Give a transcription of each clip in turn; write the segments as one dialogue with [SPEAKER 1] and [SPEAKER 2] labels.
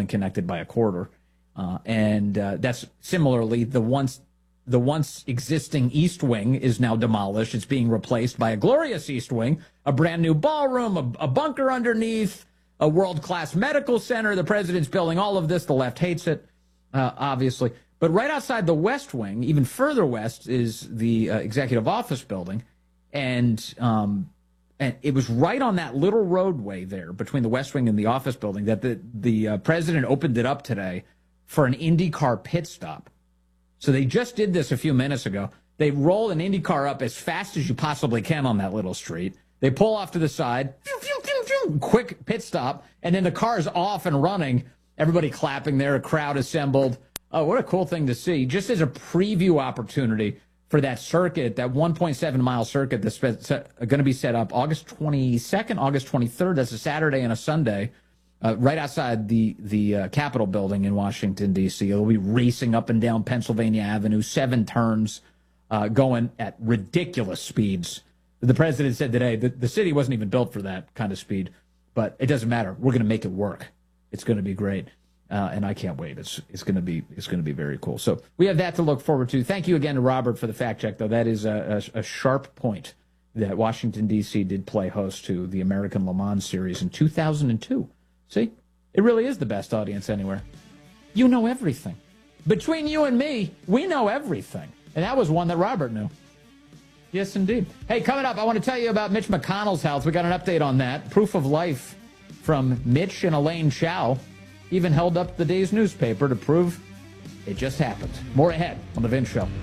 [SPEAKER 1] building connected by a corridor. And that's similarly the once existing East Wing is now demolished. It's being replaced by a glorious East Wing, a brand new ballroom, a bunker underneath, a world-class medical center. The president's building all of this. The left hates it, obviously. But right outside the West Wing, even further west, is the executive office building. And it was right on that little roadway there between the West Wing and the office building that the president opened it up today for an IndyCar pit stop. So they just did this a few minutes ago. They roll an IndyCar up as fast as you possibly can on that little street. They pull off to the side, quick pit stop, and then the car is off and running. Everybody clapping there, a crowd assembled. Oh, what a cool thing to see. Just as a preview opportunity for that circuit, that 1.7-mile circuit that's going to be set up August 22nd, August 23rd. That's a Saturday and a Sunday. Right outside the Capitol building in Washington, D.C. It'll be racing up and down Pennsylvania Avenue, 7 turns, going at ridiculous speeds. The president said today that the city wasn't even built for that kind of speed, but it doesn't matter. We're going to make it work. It's going to be great, and I can't wait. It's going to be very cool. So we have that to look forward to. Thank you again to Robert for the fact check, though. That is a sharp point that Washington, D.C. did play host to the American Le Mans Series in 2002. See, it really is the best audience anywhere. You know everything. Between you and me, we know everything. And that was one that Robert knew. Yes, indeed. Hey, coming up, I want to tell you about Mitch McConnell's health. We got an update on that. Proof of life from Mitch and Elaine Chao. Even held up the day's newspaper to prove it just happened. More ahead on The Vince Show.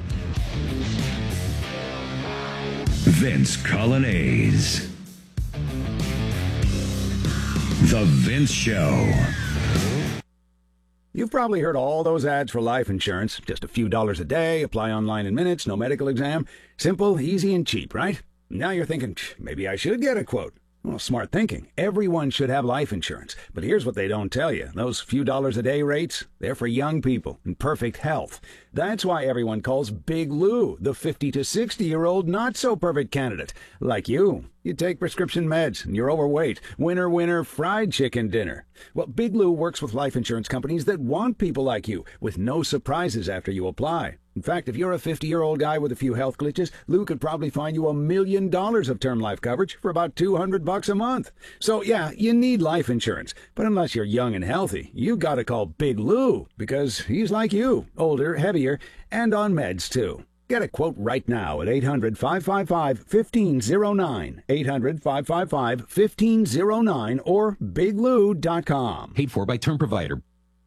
[SPEAKER 2] Vince Coglianese. The Vince Show.
[SPEAKER 3] You've probably heard all those ads for life insurance. Just a few dollars a day, apply online in minutes, no medical exam. Simple, easy, and cheap, right? Now you're thinking, maybe I should get a quote. Well, smart thinking. Everyone should have life insurance. But here's what they don't tell you. Those few dollars a day rates, they're for young people in perfect health. That's why everyone calls Big Lou the 50 to 60-year-old not-so-perfect candidate. Like you. You take prescription meds and you're overweight. Winner, winner, fried chicken dinner. Well, Big Lou works with life insurance companies that want people like you, with no surprises after you apply. In fact, if you're a 50-year-old guy with a few health glitches, Lou could probably find you $1 million of term life coverage for about $200 a month. So, yeah, you need life insurance. But unless you're young and healthy, you gotta call Big Lou, because he's like you, older, heavier, and on meds, too. Get a quote right now at 800-555-1509, 800-555-1509, or biglou.com.
[SPEAKER 4] Paid for by term provider.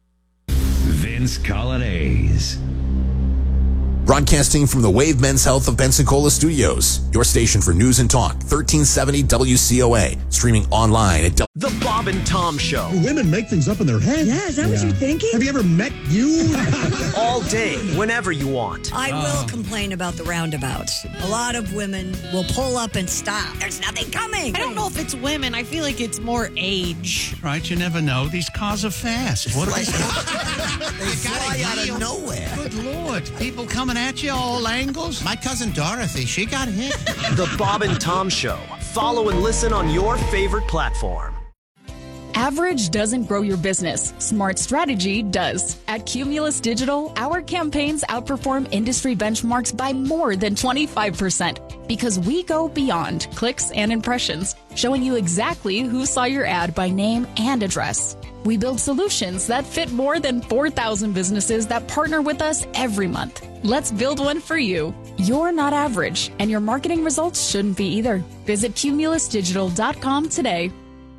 [SPEAKER 2] Vince Coglianese.
[SPEAKER 5] Broadcasting from the Wave Men's Health of Pensacola Studios, your station for news and talk, 1370 WCOA, streaming online at
[SPEAKER 6] The Bob and Tom Show.
[SPEAKER 7] Women make things up in their head.
[SPEAKER 8] Yeah, is that what you're thinking?
[SPEAKER 7] Have you ever met you?
[SPEAKER 6] All day, whenever you want.
[SPEAKER 8] I will complain about the roundabouts. A lot of women will pull up and stop. There's nothing coming.
[SPEAKER 9] I don't know if it's women. I feel like it's more age.
[SPEAKER 10] Right, you never know. These cars are fast. What are they?
[SPEAKER 11] They fly out of nowhere.
[SPEAKER 10] Good Lord. People coming at you all angles. My cousin Dorothy, she got hit.
[SPEAKER 6] The Bob and Tom Show. Follow and listen on your favorite platform.
[SPEAKER 12] Average doesn't grow your business. Smart strategy does. At Cumulus Digital, our campaigns outperform industry benchmarks by more than 25% because we go beyond clicks and impressions, showing you exactly who saw your ad by name and address. We build solutions that fit more than 4,000 businesses that partner with us every month. Let's build one for you. You're not average, and your marketing results shouldn't be either. Visit cumulusdigital.com today.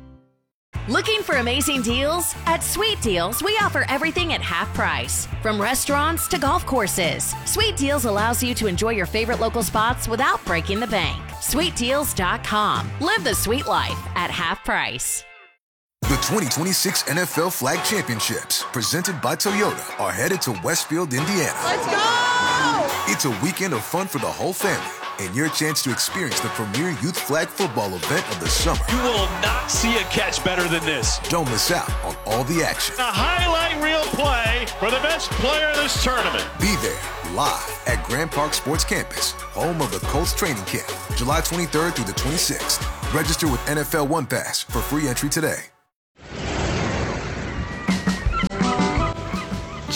[SPEAKER 13] Looking for amazing deals? At Sweet Deals, we offer everything at half price. From restaurants to golf courses, Sweet Deals allows you to enjoy your favorite local spots without breaking the bank. SweetDeals.com. Live the sweet life at half price.
[SPEAKER 14] The 2026 NFL Flag Championships, presented by Toyota, are headed to Westfield, Indiana.
[SPEAKER 9] Let's go!
[SPEAKER 14] It's a weekend of fun for the whole family, and your chance to experience the premier youth flag football event of the summer.
[SPEAKER 15] You will not see a catch better than this.
[SPEAKER 14] Don't miss out on all the action.
[SPEAKER 15] A highlight reel play for the best player of this tournament.
[SPEAKER 14] Be there, live at Grand Park Sports Campus, home of the Colts training camp, July 23rd through the 26th. Register with NFL One Pass for free entry today.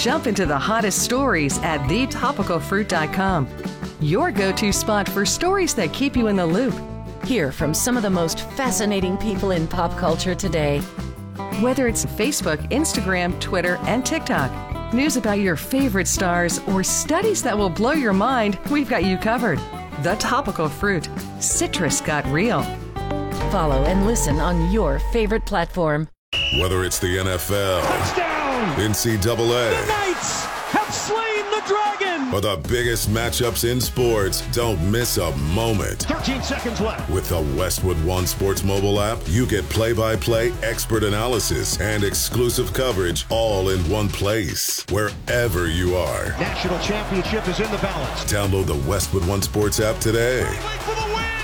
[SPEAKER 4] Jump into the hottest stories at thetopicalfruit.com. Your go-to spot for stories that keep you in the loop.
[SPEAKER 13] Hear from some of the most fascinating people in pop culture today.
[SPEAKER 4] Whether it's Facebook, Instagram, Twitter, and TikTok, news about your favorite stars, or studies that will blow your mind, we've got you covered. The Topical Fruit. Citrus got real.
[SPEAKER 13] Follow and listen on your favorite platform.
[SPEAKER 16] Whether it's the NFL,
[SPEAKER 15] touchdown,
[SPEAKER 16] NCAA,
[SPEAKER 15] the Knights have slain the dragon,
[SPEAKER 16] or the biggest matchups in sports, don't miss a moment.
[SPEAKER 15] 13 seconds left.
[SPEAKER 16] With the Westwood One Sports mobile app, you get play-by-play expert analysis and exclusive coverage all in one place, wherever you are.
[SPEAKER 15] National championship is in the balance.
[SPEAKER 16] Download the Westwood One Sports app today.
[SPEAKER 15] For the win!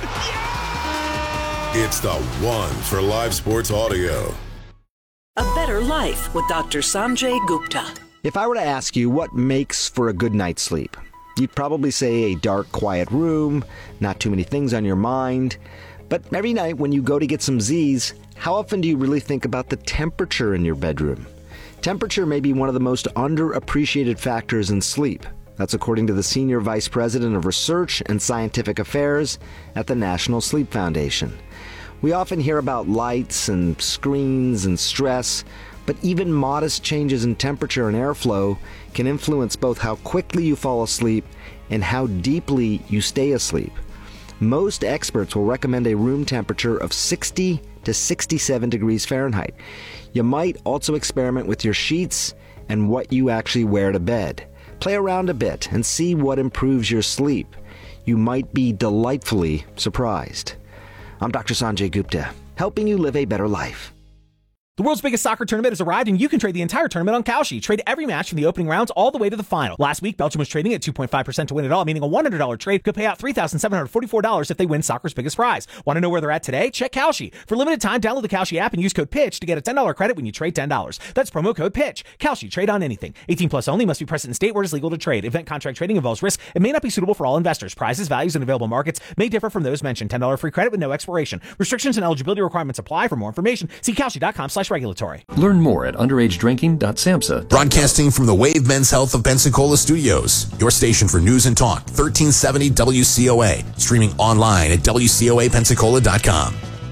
[SPEAKER 16] It's the one for live sports audio.
[SPEAKER 17] A Better Life with Dr. Sanjay Gupta.
[SPEAKER 18] If I were to ask you what makes for a good night's sleep, you'd probably say a dark, quiet room, not too many things on your mind. But every night when you go to get some Z's, how often do you really think about the temperature in your bedroom? Temperature may be one of the most underappreciated factors in sleep. That's according to the Senior Vice President of Research and Scientific Affairs at the National Sleep Foundation. We often hear about lights and screens and stress, but even modest changes in temperature and airflow can influence both how quickly you fall asleep and how deeply you stay asleep. Most experts will recommend a room temperature of 60 to 67 degrees Fahrenheit. You might also experiment with your sheets and what you actually wear to bed. Play around a bit and see what improves your sleep. You might be delightfully surprised. I'm Dr. Sanjay Gupta, helping you live a better life.
[SPEAKER 19] The world's biggest soccer tournament has arrived, and you can trade the entire tournament on Kalshi. Trade every match from the opening rounds all the way to the final. Last week, Belgium was trading at 2.5% to win it all, meaning a $100 trade could pay out $3,744 if they win soccer's biggest prize. Want to know where they're at today? Check Kalshi. For limited time, download the Kalshi app and use code PITCH to get a $10 credit when you trade $10. That's promo code PITCH. Kalshi. Trade on anything. 18 plus only. Must be present in state where it is legal to trade. Event contract trading involves risk and may not be suitable for all investors. Prizes, values, and available markets may differ from those mentioned. $10 free credit with no expiration. Restrictions and eligibility requirements apply. For more information, see Kalshi.com/regulatory.
[SPEAKER 20] Learn more at underagedrinking.samhsa.
[SPEAKER 5] Broadcasting from the Wave Men's Health of Pensacola studios, your station for news and talk, 1370 WCOA. Streaming online at WCOAPensacola.com.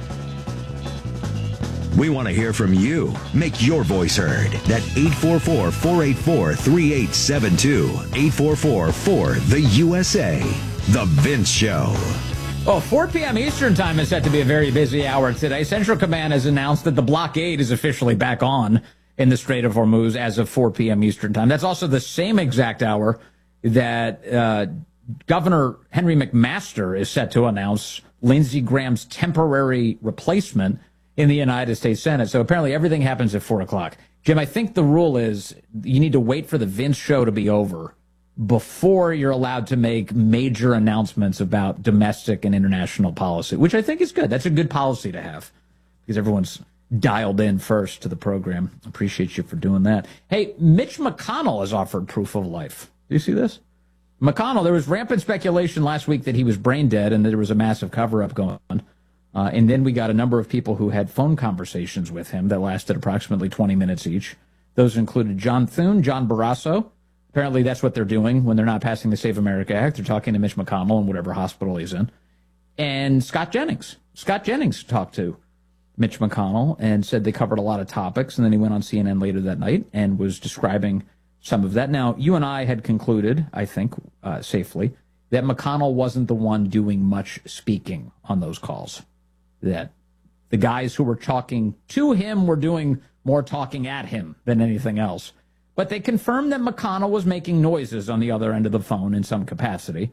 [SPEAKER 2] We want to hear from you. Make your voice heard. That 844-484-3872. 844-4-THE-USA. The Vince Show.
[SPEAKER 1] Well, 4 p.m. Eastern time is set to be a very busy hour today. Central Command has announced that the blockade is officially back on in the Strait of Hormuz as of 4 p.m. Eastern time. That's also the same exact hour that Governor Henry McMaster is set to announce Lindsey Graham's temporary replacement in the United States Senate. So apparently everything happens at 4 o'clock. Jim, I think the rule is you need to wait for the Vince Show to be over before you're allowed to make major announcements about domestic and international policy, which I think is good. That's a good policy to have because everyone's dialed in first to the program. Appreciate you for doing that. Hey, Mitch McConnell has offered proof of life. Do you see this? McConnell, there was rampant speculation last week that he was brain dead and that there was a massive cover-up going on. And then we got a number of people who had phone conversations with him that lasted approximately 20 minutes each. Those included John Thune, John Barrasso. Apparently that's what they're doing when they're not passing the Save America Act. They're talking to Mitch McConnell in whatever hospital he's in. And Scott Jennings. Scott Jennings talked to Mitch McConnell and said they covered a lot of topics. And then he went on CNN later that night and was describing some of that. Now, you and I had concluded, I think, safely, that McConnell wasn't the one doing much speaking on those calls. That the guys who were talking to him were doing more talking at him than anything else. But they confirmed that McConnell was making noises on the other end of the phone in some capacity.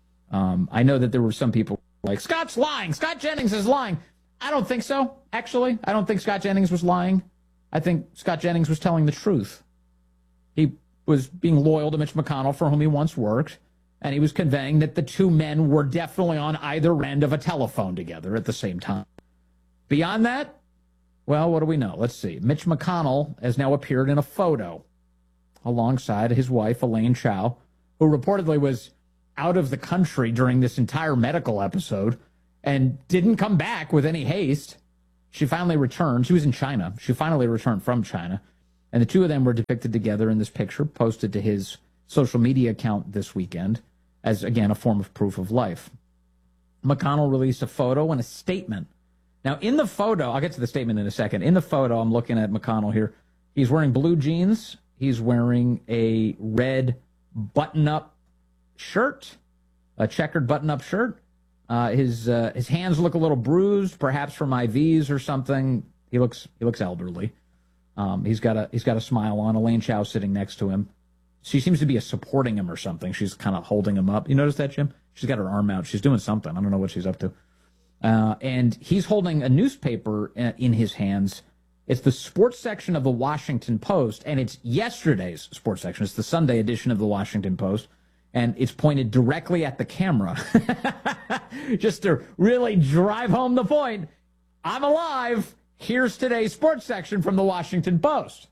[SPEAKER 1] I know that there were some people like, Scott's lying. Scott Jennings is lying. I don't think so, actually. I don't think Scott Jennings was lying. I think Scott Jennings was telling the truth. He was being loyal to Mitch McConnell, for whom he once worked, and he was conveying that the two men were definitely on either end of a telephone together at the same time. Beyond that, well, what do we know? Let's see. Mitch McConnell has now appeared in a photo alongside his wife, Elaine Chao, who reportedly was out of the country during this entire medical episode and didn't come back with any haste. She finally returned. She was in China. She finally returned from China And the two of them were depicted together in this picture posted to his social media account this weekend as, again, a form of proof of life. McConnell released a photo and a statement. Now, in the photo, I'll get to the statement in a second. In the photo, I'm looking at McConnell here. He's wearing blue jeans. He's wearing a red button-up shirt, a checkered button-up shirt. His hands look a little bruised, perhaps from IVs or something. He looks elderly. He's got a smile on. Elaine Chao sitting next to him. She seems to be supporting him or something. She's kind of holding him up. You notice that, Jim? She's got her arm out. She's doing something. I don't know what she's up to. And he's holding a newspaper in his hands. It's the sports section of the Washington Post, and it's yesterday's sports section. It's the Sunday edition of the Washington Post, and it's pointed directly at the camera. Just to really drive home the point, I'm alive. Here's today's sports section from the Washington Post.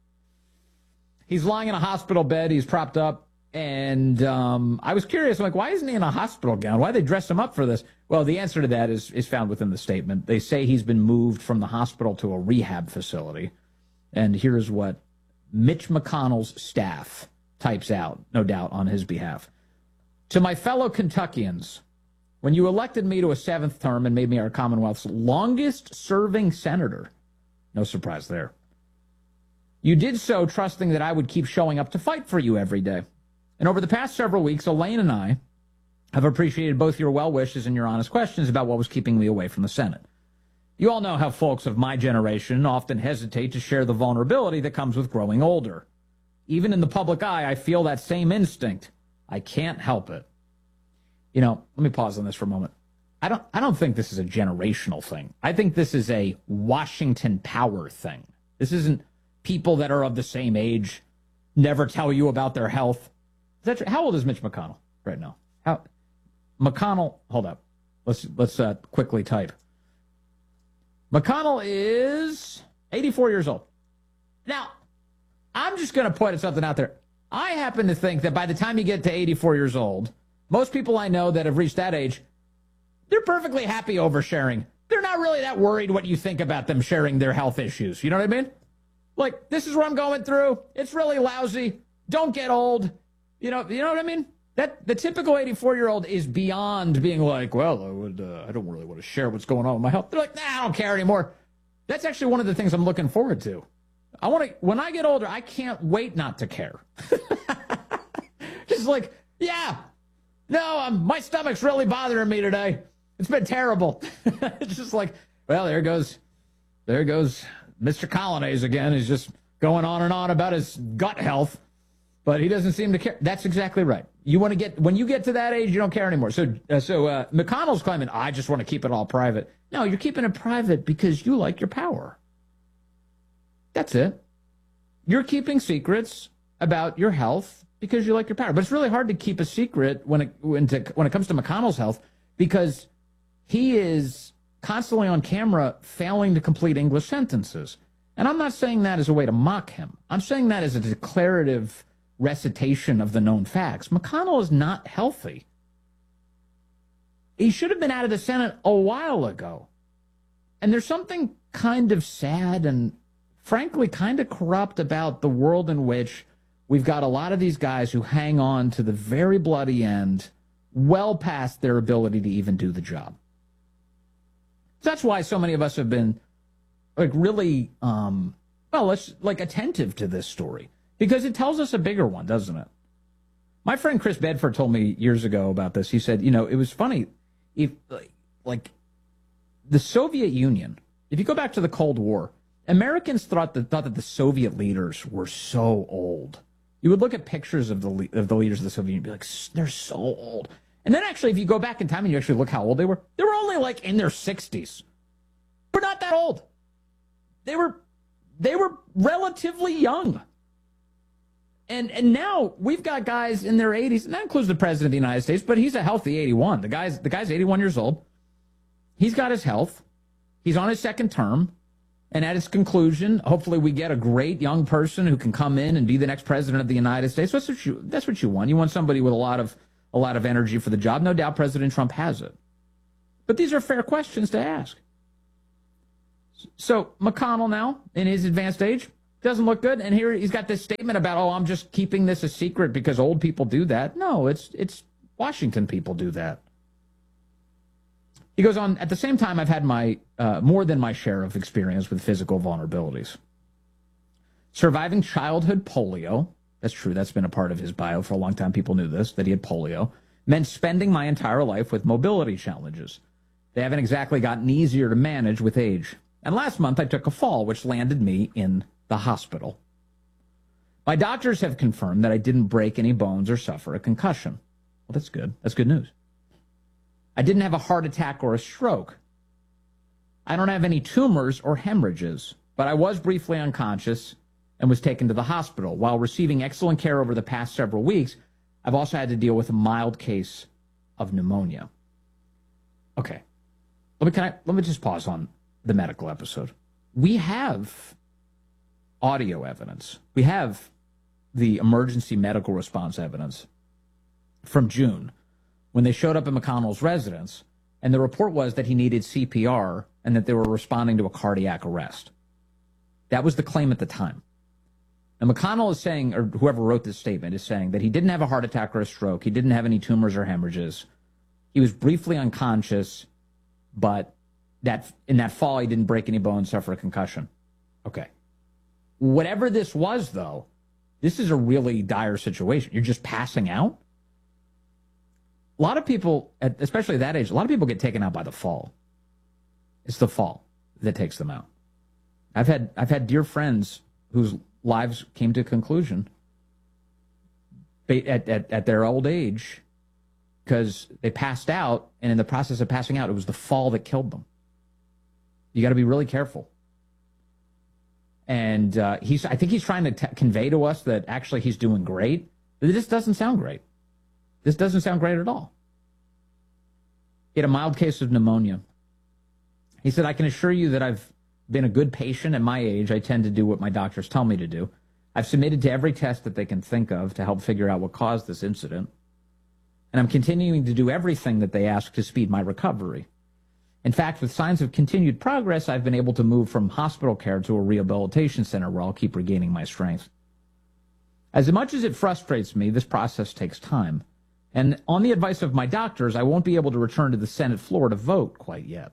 [SPEAKER 1] He's lying in a hospital bed. He's propped up. And I was curious, I'm like, why isn't he in a hospital gown? Why they dress him up for this? Well, the answer to that is found within the statement. They say he's been moved from the hospital to a rehab facility. And here's what Mitch McConnell's staff types out, no doubt, on his behalf. To my fellow Kentuckians, when you elected me to a 7th term and made me our Commonwealth's longest-serving senator, no surprise there, you did so trusting that I would keep showing up to fight for you every day. And over the past several weeks, Elaine and I have appreciated both your well wishes and your honest questions about what was keeping me away from the Senate. You all know how folks of my generation often hesitate to share the vulnerability that comes with growing older. Even in the public eye, I feel that same instinct. I can't help it. You know, let me pause on this for a moment. I don't think this is a generational thing. I think this is a Washington power thing. This isn't people that are of the same age never tell you about their health. How old is Mitch McConnell right now? McConnell, hold up. Let's quickly type. McConnell is 84 years old. Now, I'm just going to point something out there. I happen to think that by the time you get to 84 years old, most people I know that have reached that age, they're perfectly happy oversharing. They're not really that worried what you think about them sharing their health issues. You know what I mean? Like, this is what I'm going through. It's really lousy. Don't get old. You know what I mean? That the typical 84-year-old is beyond being like, well, I don't really want to share what's going on with my health. They're like, nah, I don't care anymore. That's actually one of the things I'm looking forward to. When I get older, I can't wait not to care. Just like, yeah, no, my stomach's really bothering me today. It's been terrible. It's just like, well, there goes Mr. Colonnade again. He's just going on and on about his gut health, but he doesn't seem to care. That's exactly right. When you get to that age, you don't care anymore. So McConnell's claiming, I just want to keep it all private. No, you're keeping it private because you like your power. That's it. You're keeping secrets about your health because you like your power. But it's really hard to keep a secret when it comes to McConnell's health because he is constantly on camera failing to complete English sentences. And I'm not saying that as a way to mock him. I'm saying that as a declarative recitation of the known facts. McConnell is not healthy. He should have been out of the Senate a while ago. And there's something kind of sad and frankly kind of corrupt about the world in which we've got a lot of these guys who hang on to the very bloody end well past their ability to even do the job. That's why so many of us have been really attentive to this story because it tells us a bigger one, doesn't it? My friend Chris Bedford told me years ago about this. He said, it was funny if the Soviet Union, if you go back to the Cold War, Americans thought that the Soviet leaders were so old. You would look at pictures of the leaders of the Soviet Union and be like, they're so old. And then actually, if you go back in time and you actually look how old they were only like in their 60s. We're not that old. They were relatively young. And now we've got guys in their 80s, and that includes the President of the United States, but he's a healthy 81. The guy's 81 years old. He's got his health. He's on his second term. And at its conclusion, hopefully we get a great young person who can come in and be the next president of the United States. That's what you want. You want somebody with a lot of energy for the job. No doubt President Trump has it. But these are fair questions to ask. So McConnell now, in his advanced age, Doesn't look good. And here he's got this statement about, I'm just keeping this a secret because old people do that. No, it's Washington people do that. He goes on, at the same time, I've had my more than my share of experience with physical vulnerabilities. Surviving childhood polio, that's true, that's been a part of his bio for a long time. People knew this, that he had polio, meant spending my entire life with mobility challenges. They haven't exactly gotten easier to manage with age. And last month, I took a fall, which landed me in the hospital. My doctors have confirmed that I didn't break any bones or suffer a concussion. Well, that's good. That's good news. I didn't have a heart attack or a stroke. I don't have any tumors or hemorrhages, but I was briefly unconscious and was taken to the hospital. While receiving excellent care over the past several weeks, I've also had to deal with a mild case of pneumonia. Okay. Let me just pause on the medical episode. We have audio evidence. We have the emergency medical response evidence from June when they showed up at McConnell's residence, and the report was that he needed CPR and that they were responding to a cardiac arrest. That was the claim at the time. Now, McConnell is saying, or whoever wrote this statement is saying, that he didn't have a heart attack or a stroke. He didn't have any tumors or hemorrhages. He was briefly unconscious, but that in that fall, he didn't break any bones, suffer a concussion. Okay. Whatever this was, though, this is a really dire situation. You're just passing out. A lot of people, especially at that age, a lot of people get taken out by the fall. It's the fall that takes them out. I've had dear friends whose lives came to a conclusion at their old age because they passed out, and in the process of passing out, it was the fall that killed them. You got to be really careful. And I think he's trying to convey to us that actually he's doing great. But this doesn't sound great. This doesn't sound great at all. He had a mild case of pneumonia. He said, I can assure you that I've been a good patient. At my age, I tend to do what my doctors tell me to do. I've submitted to every test that they can think of to help figure out what caused this incident. And I'm continuing to do everything that they ask to speed my recovery. In fact, with signs of continued progress, I've been able to move from hospital care to a rehabilitation center where I'll keep regaining my strength. As much as it frustrates me, this process takes time. And on the advice of my doctors, I won't be able to return to the Senate floor to vote quite yet.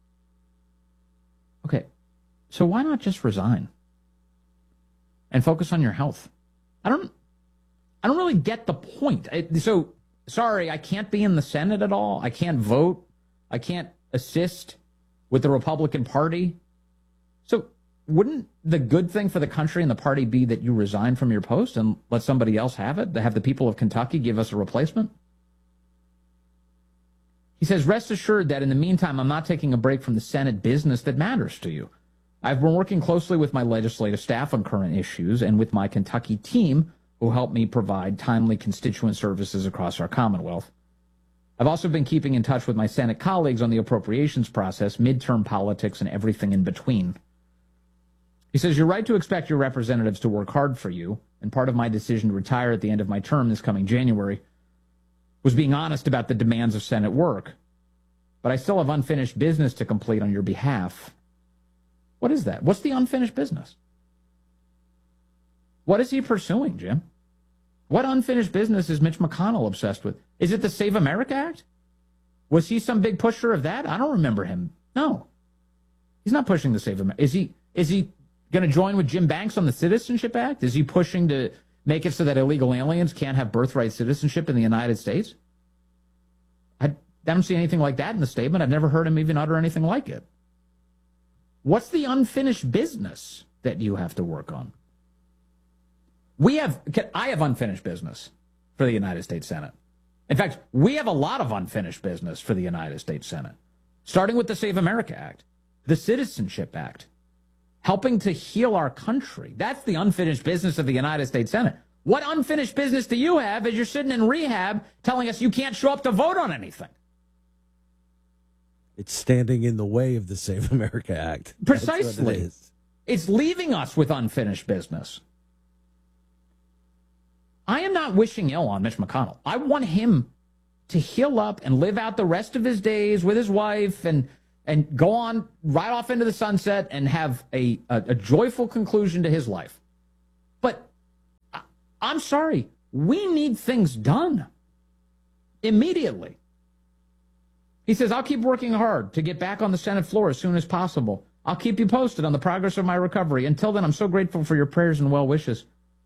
[SPEAKER 1] Okay, so why not just resign and focus on your health? I don't really get the point. So, sorry, I can't be in the Senate at all. I can't vote. I can't assist with the Republican Party. So wouldn't the good thing for the country and the party be that you resign from your post and let somebody else have it? To have the people of Kentucky give us a replacement? He says, rest assured that in the meantime, I'm not taking a break from the Senate business that matters to you. I've been working closely with my legislative staff on current issues and with my Kentucky team who help me provide timely constituent services across our Commonwealth. I've also been keeping in touch with my Senate colleagues on the appropriations process, midterm politics, and everything in between. He says, you're right to expect your representatives to work hard for you, and part of my decision to retire at the end of my term this coming January was being honest about the demands of Senate work. But I still have unfinished business to complete on your behalf. What is that? What's the unfinished business? What is he pursuing, Jim? What unfinished business is Mitch McConnell obsessed with? Is it the Save America Act? Was he some big pusher of that? I don't remember him. No. He's not pushing the Save America. Is he going to join with Jim Banks on the Citizenship Act? Is he pushing to make it so that illegal aliens can't have birthright citizenship in the United States? I don't see anything like that in the statement. I've never heard him even utter anything like it. What's the unfinished business that you have to work on? I have unfinished business for the United States Senate. In fact, we have a lot of unfinished business for the United States Senate, starting with the Save America Act, the Citizenship Act, helping to heal our country. That's the unfinished business of the United States Senate. What unfinished business do you have as you're sitting in rehab telling us you can't show up to vote on anything?
[SPEAKER 21] It's standing in the way of the Save America Act.
[SPEAKER 1] Precisely. It's leaving us with unfinished business. I am not wishing ill on Mitch McConnell. I want him to heal up and live out the rest of his days with his wife and and go on right off into the sunset and have a joyful conclusion to his life. But I'm sorry, we need things done immediately. He says, I'll keep working hard to get back on the Senate floor as soon as possible. I'll keep you posted on the progress of my recovery. Until then, I'm so grateful for your prayers and well wishes.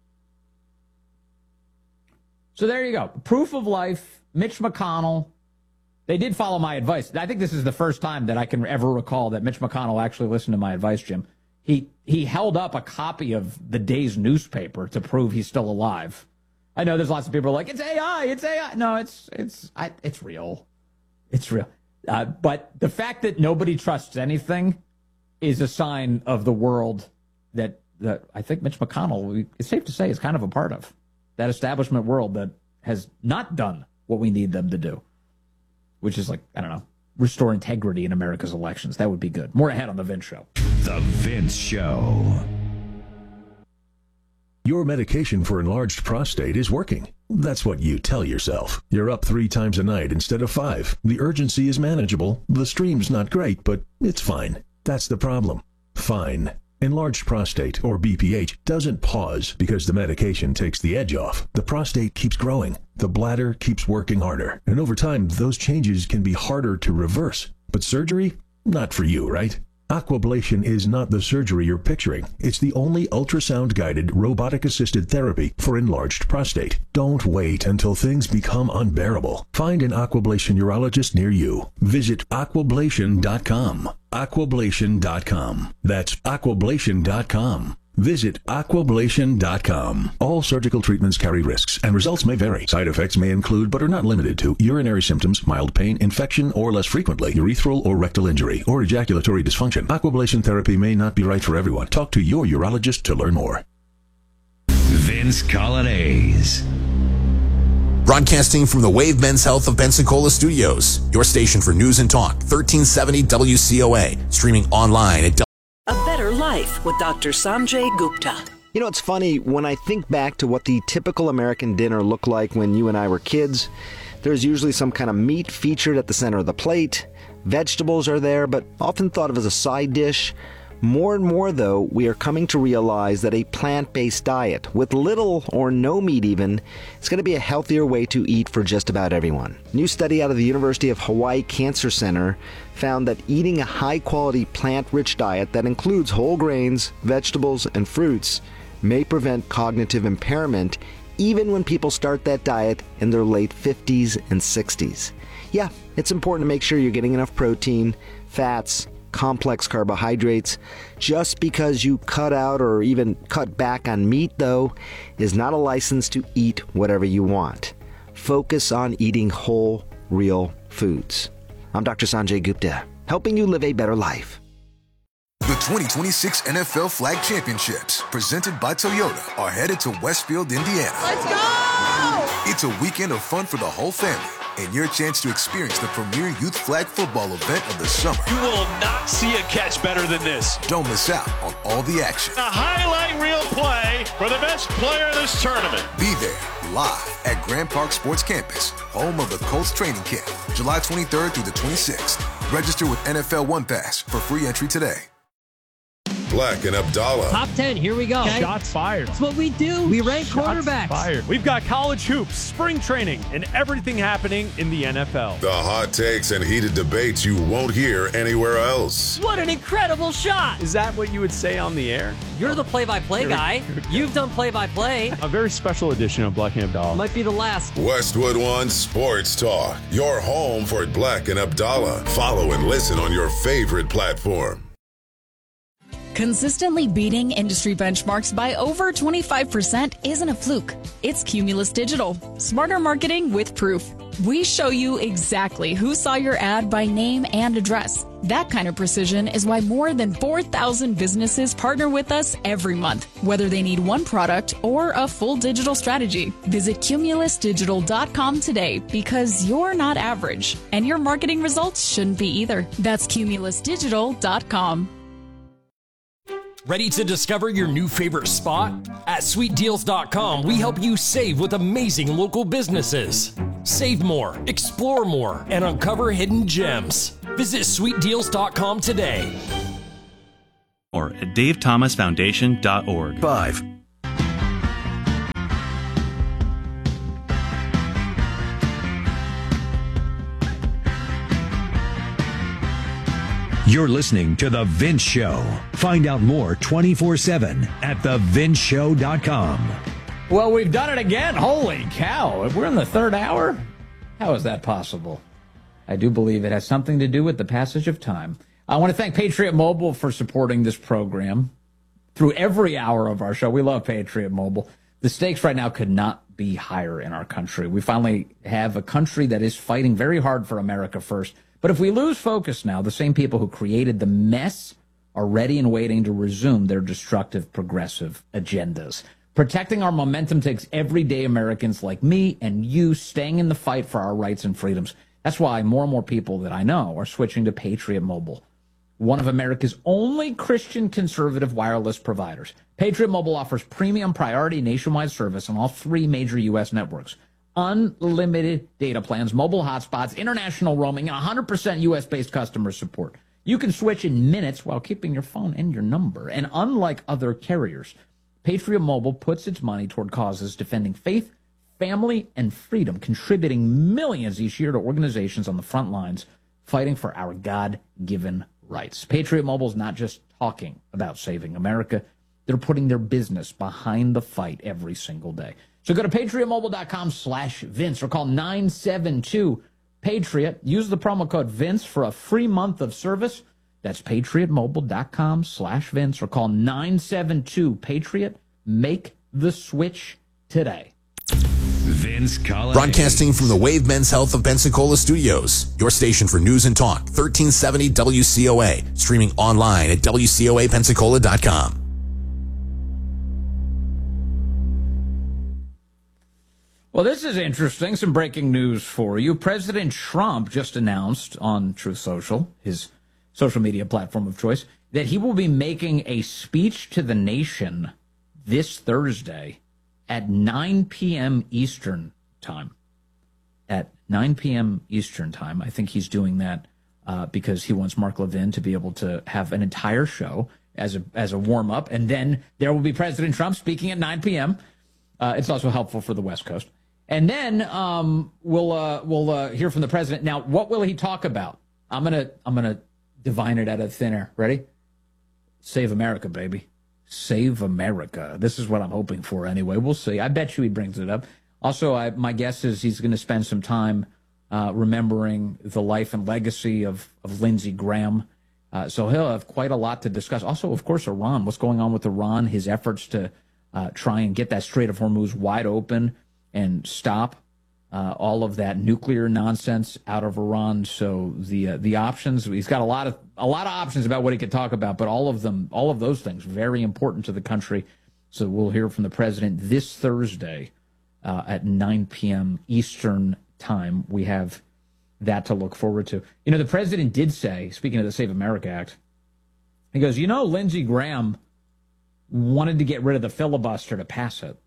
[SPEAKER 1] So there you go. Proof of life, Mitch McConnell. They did follow my advice. I think this is the first time that I can ever recall that Mitch McConnell actually listened to my advice, Jim. He held up a copy of the day's newspaper to prove he's still alive. I know there's lots of people who are like, it's AI, it's AI. No, it's real. It's real. But the fact that nobody trusts anything is a sign of the world that I think Mitch McConnell, it's safe to say, is kind of a part of. That establishment world that has not done what we need them to do, which is like, I don't know, restore integrity in America's elections. That would be good. More ahead on The Vince Show.
[SPEAKER 2] The Vince Show.
[SPEAKER 3] Your medication for enlarged prostate is working. That's what you tell yourself. You're up 3 times a night instead of 5. The urgency is manageable. The stream's not great, but it's fine. That's the problem. Fine. Enlarged prostate, or BPH, doesn't pause because the medication takes the edge off. The prostate keeps growing. The bladder keeps working harder. And over time, those changes can be harder to reverse. But surgery? Not for you, right? Aquablation is not the surgery you're picturing. It's the only ultrasound-guided, robotic-assisted therapy for enlarged prostate. Don't wait until things become unbearable. Find an Aquablation urologist near you. Visit aquablation.com. Aquablation.com. That's aquablation.com. Visit aquablation.com. All surgical treatments carry risks, and results may vary. Side effects may include, but are not limited to, urinary symptoms, mild pain, infection, or less frequently, urethral or rectal injury, or ejaculatory dysfunction. Aquablation therapy may not be right for everyone. Talk to your urologist to learn more.
[SPEAKER 2] Vince Colonnese.
[SPEAKER 5] Broadcasting from the Wave Men's Health of Pensacola Studios, your station for news and talk, 1370 WCOA, streaming online at
[SPEAKER 17] A Better Life with Dr. Sanjay Gupta.
[SPEAKER 18] You know, it's funny, when I think back to what the typical American dinner looked like when you and I were kids, there's usually some kind of meat featured at the center of the plate. Vegetables are there, but often thought of as a side dish. More and more, though, we are coming to realize that a plant-based diet, with little or no meat even, is going to be a healthier way to eat for just about everyone. A new study out of the University of Hawaii Cancer Center found that eating a high-quality plant-rich diet that includes whole grains, vegetables, and fruits may prevent cognitive impairment even when people start that diet in their late 50s and 60s. Yeah, it's important to make sure you're getting enough protein, fats, complex carbohydrates. Just because you cut out or even cut back on meat, though, is not a license to eat whatever you want. Focus on eating whole, real foods. I'm Dr. Sanjay Gupta, helping you live a better life.
[SPEAKER 14] The 2026 NFL Flag Championships, presented by Toyota, are headed to Westfield, Indiana.
[SPEAKER 9] Let's go!
[SPEAKER 14] It's a weekend of fun for the whole family, and your chance to experience the premier youth flag football event of the summer.
[SPEAKER 15] You will not see a catch better than this.
[SPEAKER 14] Don't miss out on all the action.
[SPEAKER 15] A highlight reel play for the best player in this tournament.
[SPEAKER 14] Be there live at Grand Park Sports Campus, home of the Colts training camp, July 23rd through the 26th. Register with NFL One Pass for free entry today.
[SPEAKER 16] Black and Abdallah.
[SPEAKER 22] Top 10, here we go.
[SPEAKER 15] Okay. Shots fired.
[SPEAKER 22] That's what we do. We rank quarterbacks.
[SPEAKER 15] Fired. We've got college hoops, spring training, and everything happening in the NFL.
[SPEAKER 16] The hot takes and heated debates you won't hear anywhere else.
[SPEAKER 22] What an incredible shot.
[SPEAKER 15] Is that what you would say on the air?
[SPEAKER 22] You're the play-by-play guy. You've done play-by-play.
[SPEAKER 15] A very special edition of Black and Abdallah.
[SPEAKER 22] Might be the last.
[SPEAKER 16] Westwood One Sports Talk. Your home for Black and Abdallah. Follow and listen on your favorite platform.
[SPEAKER 12] Consistently beating industry benchmarks by over 25% isn't a fluke. It's Cumulus Digital. Smarter marketing with proof. We show you exactly who saw your ad by name and address. That kind of precision is why more than 4,000 businesses partner with us every month, whether they need one product or a full digital strategy. Visit cumulusdigital.com today, because you're not average, and your marketing results shouldn't be either. That's cumulusdigital.com.
[SPEAKER 23] Ready to discover your new favorite spot? At SweetDeals.com, we help you save with amazing local businesses. Save more, explore more, and uncover hidden gems. Visit sweetdeals.com today.
[SPEAKER 7] Or at davethomasfoundation.org.
[SPEAKER 2] 5. You're listening to The Vince Show. Find out more 24/7 at thevinceshow.com.
[SPEAKER 1] Well, we've done it again. Holy cow. We're in the third hour? How is that possible? I do believe it has something to do with the passage of time. I want to thank Patriot Mobile for supporting this program through every hour of our show. We love Patriot Mobile. The stakes right now could not be higher in our country. We finally have a country that is fighting very hard for America first. But if we lose focus now, the same people who created the mess are ready and waiting to resume their destructive progressive agendas. Protecting our momentum takes everyday Americans like me and you staying in the fight for our rights and freedoms. That's why more and more people that I know are switching to Patriot Mobile, one of America's only Christian conservative wireless providers. Patriot Mobile offers premium priority nationwide service on all 3 major U.S. networks. Unlimited data plans, mobile hotspots, international roaming, and 100% U.S.-based customer support. You can switch in minutes while keeping your phone and your number. And unlike other carriers, Patriot Mobile puts its money toward causes defending faith, family, and freedom, contributing millions each year to organizations on the front lines fighting for our God-given rights. Patriot Mobile is not just talking about saving America. They're putting their business behind the fight every single day. So go to patriotmobile.com/Vince or call 972-PATRIOT. Use the promo code Vince for a free month of service. That's patriotmobile.com/Vince or call 972-PATRIOT. Make the switch today.
[SPEAKER 2] Vince Colonnese.
[SPEAKER 5] Broadcasting from the Wave Men's Health of Pensacola Studios, your station for news and talk, 1370 WCOA. Streaming online at WCOAPensacola.com.
[SPEAKER 1] Well, this is interesting. Some breaking news for you. President Trump just announced on Truth Social, his social media platform of choice, that he will be making a speech to the nation this Thursday at 9 p.m. Eastern time. At 9 p.m. Eastern time. I think he's doing that because he wants Mark Levin to be able to have an entire show as a warm-up. And then there will be President Trump speaking at 9 p.m. It's also helpful for the West Coast. And then we'll hear from the president. Now, what will he talk about? I'm gonna divine it out of thin air. Ready? Save America, baby. Save America. This is what I'm hoping for anyway. We'll see. I bet you he brings it up. Also, my guess is he's going to spend some time remembering the life and legacy of Lindsey Graham. So he'll have quite a lot to discuss. Also, of course, Iran. What's going on with Iran? His efforts to try and get that Strait of Hormuz wide open and stop all of that nuclear nonsense out of Iran. So the options, he's got a lot of options about what he could talk about, but all of those things very important to the country. So we'll hear from the president this Thursday at 9 p.m. Eastern time. We have that to look forward to. You know, the president did say, speaking of the Save America Act, he goes, Lindsey Graham wanted to get rid of the filibuster to pass it.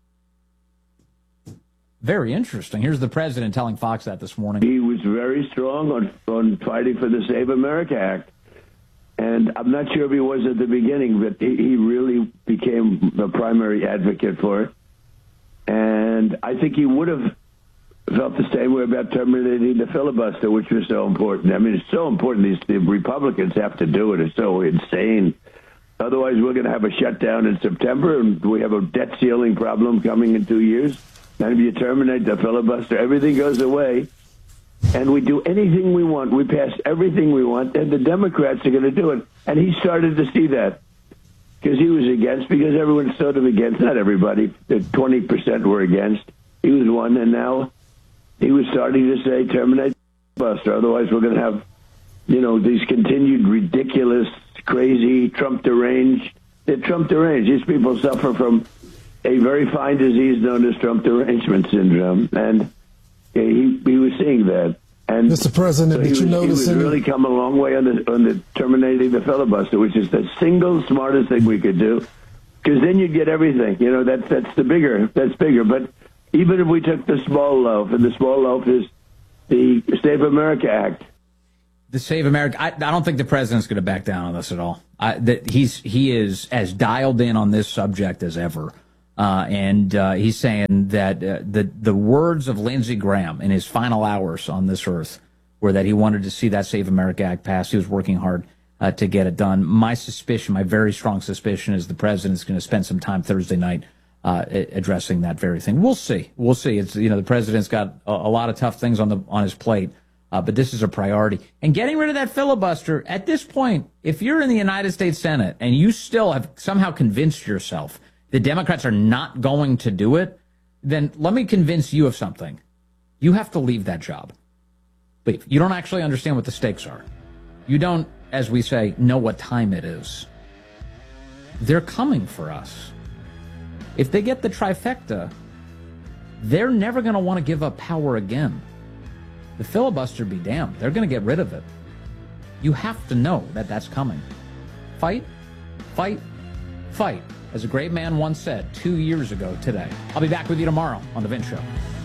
[SPEAKER 1] Very interesting. Here's the president telling Fox that this morning.
[SPEAKER 8] He was very strong on fighting for the Save America Act. And I'm not sure if he was at the beginning, but he really became the primary advocate for it. And I think he would have felt the same way about terminating the filibuster, which was so important. I mean, it's so important. The Republicans have to do it. It's so insane. Otherwise, we're going to have a shutdown in September, and we have a debt ceiling problem coming in 2 years. And if you terminate the filibuster, everything goes away, and we do anything we want. We pass everything we want, and the Democrats are going to do it. And he started to see that because he was against, because everyone's sort of against. Not everybody. 20% were against. He was one, and now he was starting to say terminate the filibuster. Otherwise, we're going to have, these continued ridiculous, crazy, Trump deranged. They're Trump deranged. These people suffer from a very fine disease known as Trump derangement syndrome, and he was seeing that. And
[SPEAKER 11] Mr. President, did you notice
[SPEAKER 8] he was really come a long way on the terminating the filibuster, which is the single smartest thing we could do, because then you'd get everything. That's bigger. But even if we took the small loaf, and the small loaf is the Save America Act.
[SPEAKER 1] The Save America. I don't think the president's going to back down on this at all. He is as dialed in on this subject as ever, and he's saying that the words of Lindsey Graham in his final hours on this earth were that he wanted to see that Save America Act passed. He was working hard to get it done. My very strong suspicion, is the president's going to spend some time Thursday night addressing that very thing. We'll see. It's the president's got a lot of tough things on his plate. But this is a priority. And getting rid of that filibuster, at this point, if you're in the United States Senate and you still have somehow convinced yourself the Democrats are not going to do it, then let me convince you of something. You have to leave that job. Leave. You don't actually understand what the stakes are. You don't, as we say, know what time it is. They're coming for us. If they get the trifecta, they're never going to want to give up power again. The filibuster be damned. They're going to get rid of it. You have to know that that's coming. Fight, fight, fight. As a great man once said 2 years ago today. I'll be back with you tomorrow on The Vince Show.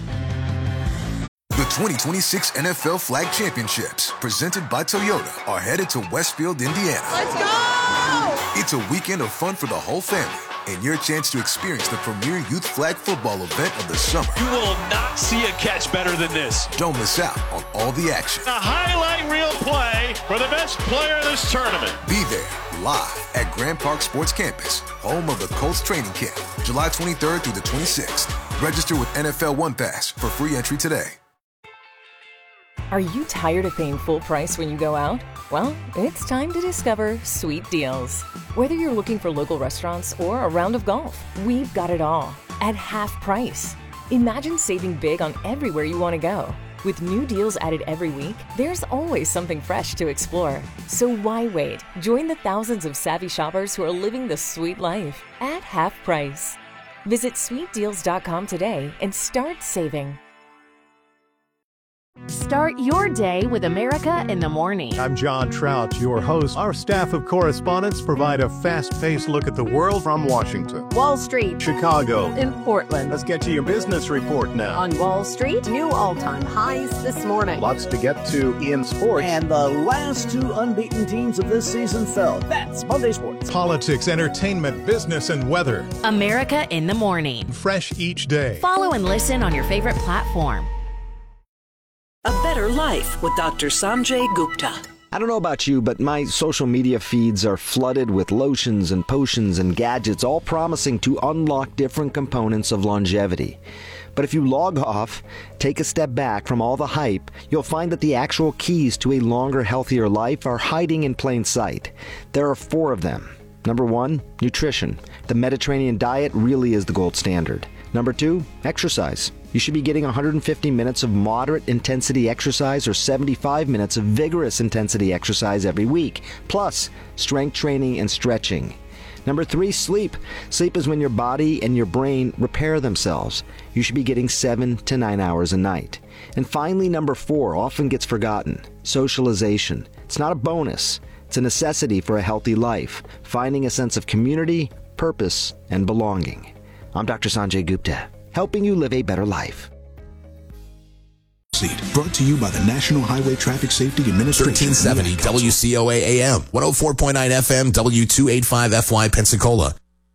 [SPEAKER 14] The 2026 NFL Flag Championships, presented by Toyota, are headed to Westfield, Indiana.
[SPEAKER 9] Let's go!
[SPEAKER 14] It's a weekend of fun for the whole family, and your chance to experience the premier youth flag football event of the summer.
[SPEAKER 15] You will not see a catch better than this.
[SPEAKER 14] Don't miss out on all the action.
[SPEAKER 15] A highlight reel play for the best player in this tournament.
[SPEAKER 14] Be there live at Grand Park Sports Campus, home of the Colts training camp, July 23rd through the 26th. Register with NFL One Pass for free entry today.
[SPEAKER 6] Are you tired of paying full price when you go out? Well, it's time to discover Sweet Deals. Whether you're looking for local restaurants or a round of golf, we've got it all at half price. Imagine saving big on everywhere you want to go. With new deals added every week, there's always something fresh to explore. So why wait? Join the thousands of savvy shoppers who are living the sweet life at half price. Visit sweetdeals.com today and start saving.
[SPEAKER 13] Start your day with America in the Morning.
[SPEAKER 10] I'm John Trout, your host. Our staff of correspondents provide a fast-paced look at the world from Washington,
[SPEAKER 11] Wall Street,
[SPEAKER 10] Chicago,
[SPEAKER 11] in Portland.
[SPEAKER 10] Let's get to your business report now.
[SPEAKER 11] On Wall Street, new all-time highs this morning.
[SPEAKER 10] Lots to get to in sports.
[SPEAKER 24] And the last two unbeaten teams of this season fell. That's Monday Sports.
[SPEAKER 10] Politics, entertainment, business, and weather.
[SPEAKER 13] America in the Morning.
[SPEAKER 10] Fresh each day.
[SPEAKER 13] Follow and listen on your favorite platform.
[SPEAKER 17] A Better Life with Dr. Sanjay Gupta.
[SPEAKER 18] I don't know about you, but my social media feeds are flooded with lotions and potions and gadgets, all promising to unlock different components of longevity. But if you log off, take a step back from all the hype, you'll find that the actual keys to a longer, healthier life are hiding in plain sight. There are 4 of them. Number 1, nutrition. The Mediterranean diet really is the gold standard. Number 2, exercise. You should be getting 150 minutes of moderate intensity exercise or 75 minutes of vigorous intensity exercise every week, plus strength training and stretching. Number 3, sleep. Sleep is when your body and your brain repair themselves. You should be getting 7 to 9 hours a night. And finally, number 4 often gets forgotten. Socialization. It's not a bonus. It's a necessity for a healthy life. Finding a sense of community, purpose, and belonging. I'm Dr. Sanjay Gupta, helping you live a better life.
[SPEAKER 25] Brought to you by the National Highway Traffic Safety Administration.
[SPEAKER 5] 1370 WCOA AM, 104.9 FM, W285 FY Pensacola.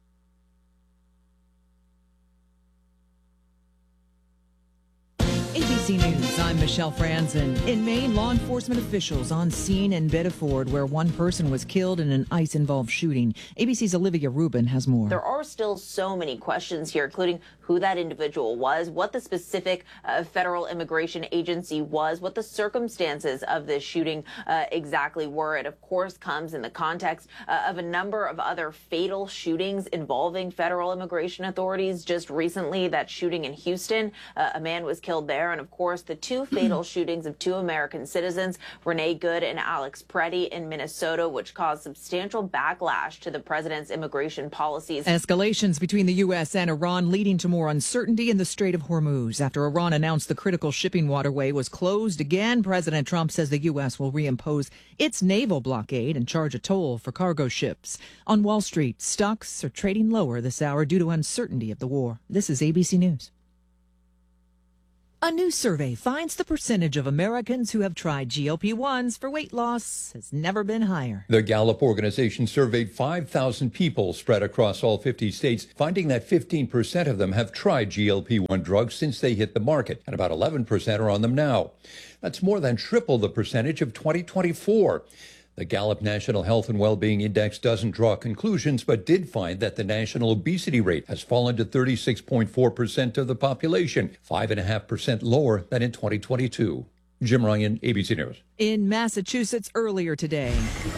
[SPEAKER 26] ABC News, I'm Michelle Franzen. In Maine, law enforcement officials on scene in Bedford, where one person was killed in an ICE-involved shooting. ABC's Olivia Rubin has more.
[SPEAKER 27] There are still so many questions here, including who that individual was, what the specific federal immigration agency was, what the circumstances of this shooting exactly were. It, of course, comes in the context of a number of other fatal shootings involving federal immigration authorities. Just recently, that shooting in Houston, a man was killed there. And, of course, the 2 fatal shootings of 2 American citizens, Renee Good and Alex Preddy in Minnesota, which caused substantial backlash to the president's immigration policies.
[SPEAKER 26] Escalations between the U.S. and Iran leading to more uncertainty in the Strait of Hormuz. After Iran announced the critical shipping waterway was closed again, President Trump says the U.S. will reimpose its naval blockade and charge a toll for cargo ships. On Wall Street, stocks are trading lower this hour due to uncertainty of the war. This is ABC News. A new survey finds the percentage of Americans who have tried GLP-1s for weight loss has never been higher.
[SPEAKER 3] The Gallup organization surveyed 5,000 people spread across all 50 states, finding that 15% of them have tried GLP-1 drugs since they hit the market, and about 11% are on them now. That's more than triple the percentage of 2024. The Gallup National Health and Wellbeing Index doesn't draw conclusions, but did find that the national obesity rate has fallen to 36.4% of the population, 5.5% lower than in 2022. Jim Ryan, ABC News.
[SPEAKER 26] In Massachusetts earlier today,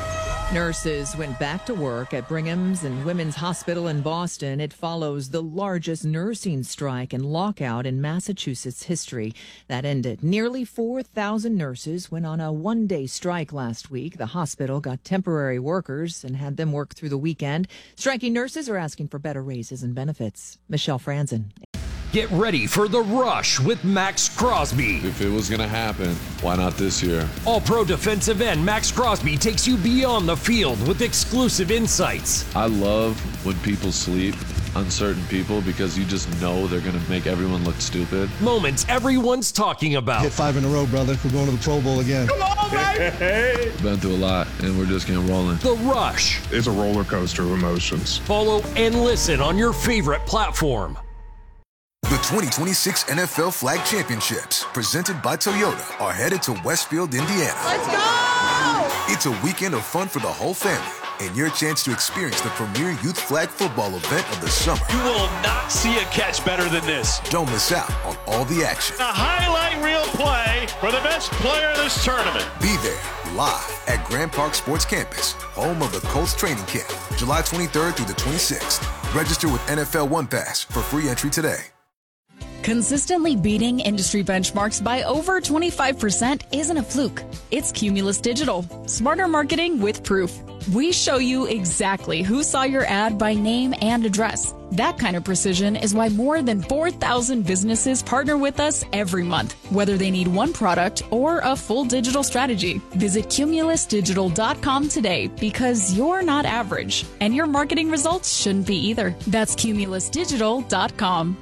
[SPEAKER 26] nurses went back to work at Brigham's and Women's Hospital in Boston. It follows the largest nursing strike and lockout in Massachusetts history. That ended. Nearly 4,000 nurses went on a one-day strike last week. The hospital got temporary workers and had them work through the weekend. Striking nurses are asking for better raises and benefits. Michelle Franzen.
[SPEAKER 23] Get ready for The Rush with Max Crosby.
[SPEAKER 4] If it was going to happen, why not this year?
[SPEAKER 23] All-pro defensive end Max Crosby takes you beyond the field with exclusive insights.
[SPEAKER 4] I love when people sleep on certain people because you just know they're going to make everyone look stupid.
[SPEAKER 23] Moments everyone's talking about.
[SPEAKER 16] Hit 5 in a row, brother. We're going to the Pro Bowl again.
[SPEAKER 4] Come on, baby! Been through a lot, and we're just getting rolling.
[SPEAKER 23] The Rush.
[SPEAKER 19] It's a roller coaster of emotions.
[SPEAKER 23] Follow and listen on your favorite platform.
[SPEAKER 14] The 2026 NFL Flag Championships, presented by Toyota, are headed to Westfield, Indiana.
[SPEAKER 9] Let's go!
[SPEAKER 14] It's a weekend of fun for the whole family and your chance to experience the premier youth flag football event of the summer.
[SPEAKER 15] You will not see a catch better than this.
[SPEAKER 14] Don't miss out on all the action.
[SPEAKER 15] A highlight reel play for the best player in this tournament.
[SPEAKER 14] Be there live at Grand Park Sports Campus, home of the Colts training camp, July 23rd through the 26th. Register with NFL One Pass for free entry today.
[SPEAKER 12] Consistently beating industry benchmarks by over 25% isn't a fluke. It's Cumulus Digital. Smarter marketing with proof. We show you exactly who saw your ad by name and address. That kind of precision is why more than 4,000 businesses partner with us every month, whether they need one product or a full digital strategy. Visit cumulusdigital.com today because you're not average, and your marketing results shouldn't be either. That's cumulusdigital.com.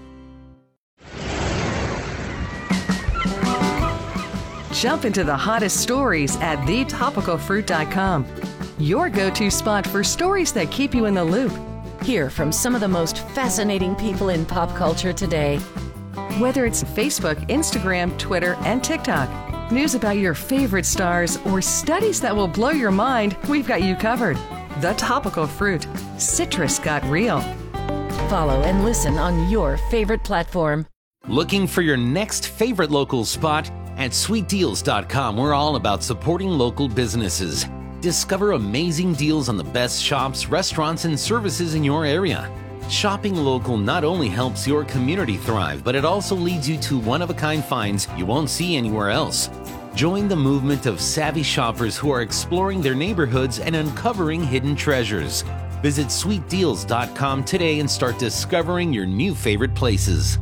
[SPEAKER 17] Jump into the hottest stories at thetopicalfruit.com. Your go-to spot for stories that keep you in the loop.
[SPEAKER 20] Hear from some of the most fascinating people in pop culture today.
[SPEAKER 17] Whether it's Facebook, Instagram, Twitter, and TikTok, news about your favorite stars, or studies that will blow your mind, we've got you covered. The Topical Fruit. Citrus got real.
[SPEAKER 20] Follow and listen on your favorite platform.
[SPEAKER 21] Looking for your next favorite local spot? At sweetdeals.com, we're all about supporting local businesses. Discover amazing deals on the best shops, restaurants, and services in your area. Shopping local not only helps your community thrive, but it also leads you to one-of-a-kind finds you won't see anywhere else. Join the movement of savvy shoppers who are exploring their neighborhoods and uncovering hidden treasures. Visit sweetdeals.com today and start discovering your new favorite places.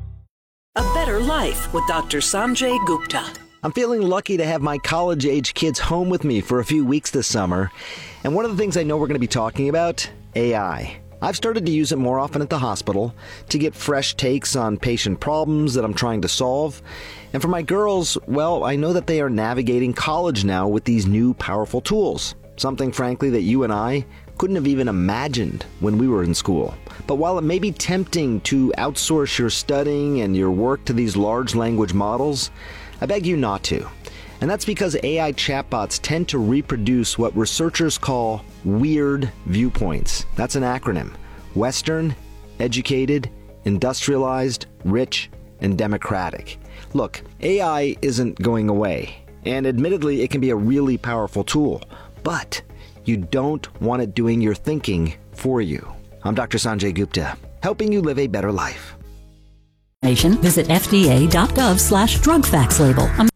[SPEAKER 17] A Better Life with Dr. Sanjay Gupta.
[SPEAKER 18] I'm feeling lucky to have my college-age kids home with me for a few weeks this summer. And one of the things I know we're going to be talking about, AI. I've started to use it more often at the hospital to get fresh takes on patient problems that I'm trying to solve. And for my girls, well, I know that they are navigating college now with these new powerful tools. Something, frankly, that you and I couldn't have even imagined when we were in school. But while it may be tempting to outsource your studying and your work to these large language models, I beg you not to. And that's because AI chatbots tend to reproduce what researchers call weird viewpoints. That's an acronym. Western, educated, industrialized, rich, and democratic. Look, AI isn't going away. And admittedly, it can be a really powerful tool. But you don't want it doing your thinking for you. I'm Dr. Sanjay Gupta, helping you live a better life.
[SPEAKER 22] Visit FDA.gov/drug facts label.